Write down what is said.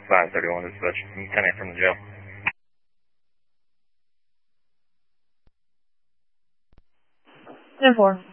531 dispatch. Can you 10-8 from the jail? 10-4.